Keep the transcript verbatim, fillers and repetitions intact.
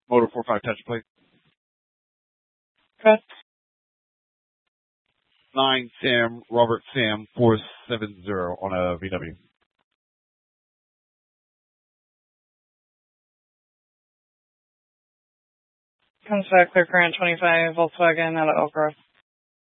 Motor four five touch plate. Correct. nine Sam, Robert Sam, four seven zero on a V W. Comes back clear current twenty-five Volkswagen out of Oak Grove.